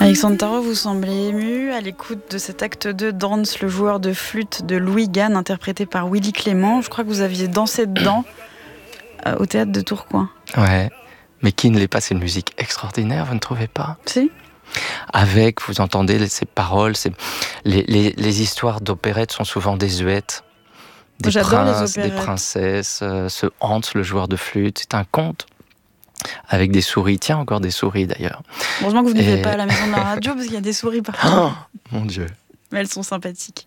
Alexandre Tarot, vous semblez ému à l'écoute de cet acte 2, Danse, le joueur de flûte de Louis Gann, interprété par Willy Clément. Je crois que vous aviez dansé dedans au théâtre de Tourcoing. Ouais, mais qui ne l'est pas, c'est une musique extraordinaire, vous ne trouvez pas ? Si. Avec, vous entendez ces paroles, les histoires d'opérette sont souvent désuètes. Des princes, des princesses, ce Hans, le joueur de flûte, c'est un conte. Avec des souris, tiens, encore des souris d'ailleurs. Heureusement que vous ne vivez pas à la maison de la radio, parce qu'il y a des souris partout. Oh, mon Dieu. Mais elles sont sympathiques.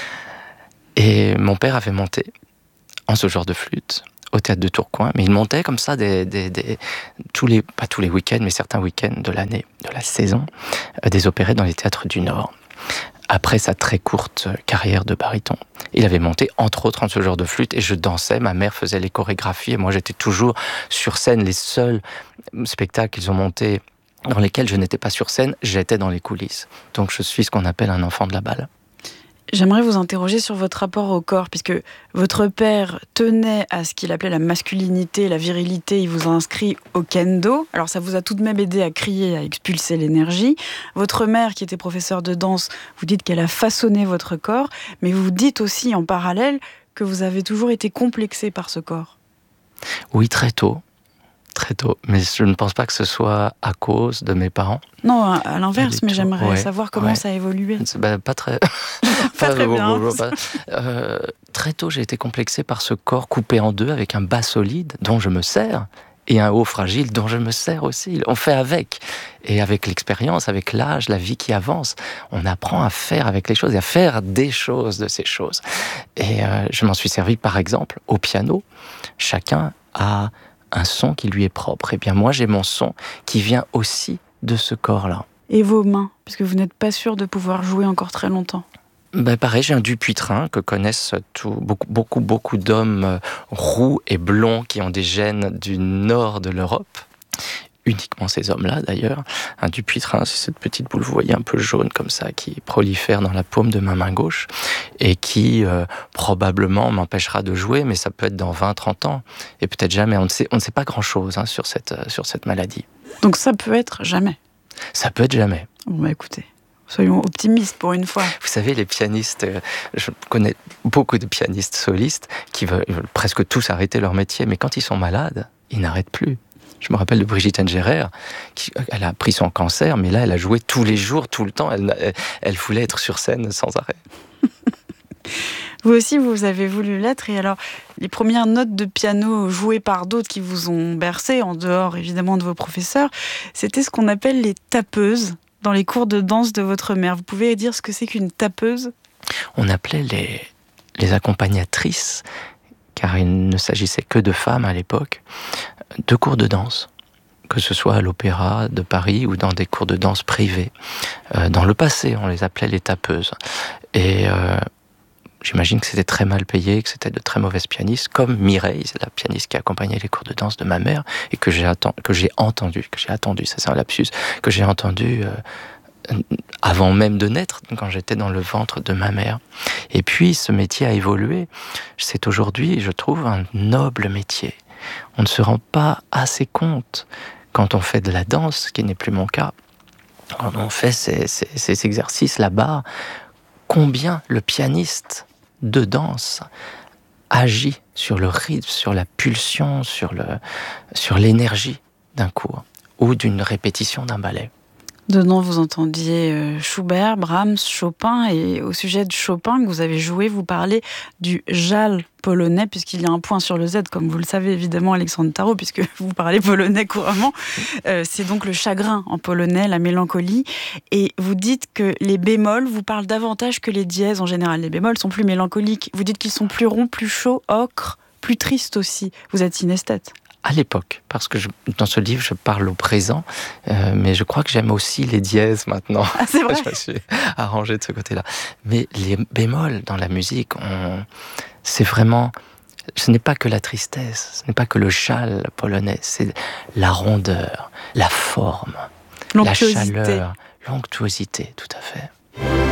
Et mon père avait monté, en ce genre de flûte, au théâtre de Tourcoing, mais il montait comme ça pas tous les week-ends, mais certains week-ends de l'année, de la saison, des opérettes dans les théâtres du Nord. Après sa très courte carrière de baryton, il avait monté entre autres en ce genre de flûte et je dansais, ma mère faisait les chorégraphies et moi j'étais toujours sur scène. Les seuls spectacles qu'ils ont montés dans lesquels je n'étais pas sur scène, j'étais dans les coulisses. Donc je suis ce qu'on appelle un enfant de la balle. J'aimerais vous interroger sur votre rapport au corps, puisque votre père tenait à ce qu'il appelait la masculinité, la virilité. Il vous a inscrit au kendo. Alors ça vous a tout de même aidé à crier, à expulser l'énergie. Votre mère, qui était professeure de danse, vous dites qu'elle a façonné votre corps, mais vous dites aussi en parallèle que vous avez toujours été complexé par ce corps. Oui, très tôt. Très tôt, mais je ne pense pas que ce soit à cause de mes parents. Non, à l'inverse, mais j'aimerais savoir comment ça a évolué. Pas très... pas très bien. Très tôt, j'ai été complexé par ce corps coupé en deux avec un bas solide dont je me sers et un haut fragile dont je me sers aussi. On fait avec. Et avec l'expérience, avec l'âge, la vie qui avance, on apprend à faire avec les choses et à faire des choses de ces choses. Et je m'en suis servi, par exemple, au piano. Chacun a un son qui lui est propre. Et bien moi, j'ai mon son qui vient aussi de ce corps-là. Et vos mains, puisque vous n'êtes pas sûr de pouvoir jouer encore très longtemps. Pareil, j'ai un Dupuytren que connaissent beaucoup d'hommes roux et blonds qui ont des gènes du nord de l'Europe. Uniquement ces hommes-là, d'ailleurs. Un Dupuytren, c'est cette petite boule, vous voyez, un peu jaune comme ça, qui prolifère dans la paume de ma main gauche et qui, probablement, m'empêchera de jouer, mais ça peut être dans 20-30 ans. Et peut-être jamais. On ne sait pas grand-chose sur cette maladie. Donc ça peut être jamais. Ça peut être jamais. Bon, écoutez, soyons optimistes pour une fois. Vous savez, les pianistes, je connais beaucoup de pianistes solistes qui veulent presque tous arrêter leur métier, mais quand ils sont malades, ils n'arrêtent plus. Je me rappelle de Brigitte Engerer, elle a pris son cancer, mais là, elle a joué tous les jours, tout le temps. Elle voulait être sur scène sans arrêt. Vous aussi, vous avez voulu l'être. Et alors, les premières notes de piano jouées par d'autres qui vous ont bercé, en dehors évidemment de vos professeurs, c'était ce qu'on appelle les tapeuses dans les cours de danse de votre mère. Vous pouvez dire ce que c'est qu'une tapeuse ? On appelait les accompagnatrices, car il ne s'agissait que de femmes à l'époque, de cours de danse, que ce soit à l'Opéra de Paris ou dans des cours de danse privés. Dans le passé, on les appelait les tapeuses. Et j'imagine que c'était très mal payé, que c'était de très mauvaises pianistes, comme Mireille, c'est la pianiste qui accompagnait les cours de danse de ma mère, et que j'ai entendu, ça c'est un lapsus, que j'ai entendu avant même de naître, quand j'étais dans le ventre de ma mère. Et puis, ce métier a évolué. C'est aujourd'hui, je trouve, un noble métier. On ne se rend pas assez compte, quand on fait de la danse, ce qui n'est plus mon cas, quand on fait ces exercices là-bas, combien le pianiste de danse agit sur le rythme, sur la pulsion, sur l'énergie d'un cours ou d'une répétition d'un ballet. Dedans, vous entendiez Schubert, Brahms, Chopin, et au sujet de Chopin que vous avez joué, vous parlez du Żal polonais, puisqu'il y a un point sur le Z, comme vous le savez évidemment, Alexandre Tarot, puisque vous parlez polonais couramment. C'est donc le chagrin en polonais, la mélancolie. Et vous dites que les bémols vous parlent davantage que les dièses en général. Les bémols sont plus mélancoliques. Vous dites qu'ils sont plus ronds, plus chauds, ocre, plus tristes aussi. Vous êtes synesthète. À l'époque, parce que dans ce livre, je parle au présent, mais je crois que j'aime aussi les dièses maintenant. Ah, c'est vrai. Je me suis arrangé de ce côté-là. Mais les bémols dans la musique, c'est vraiment... Ce n'est pas que la tristesse, ce n'est pas que le châle polonais, c'est la rondeur, la forme, la chaleur, l'onctuosité, tout à fait.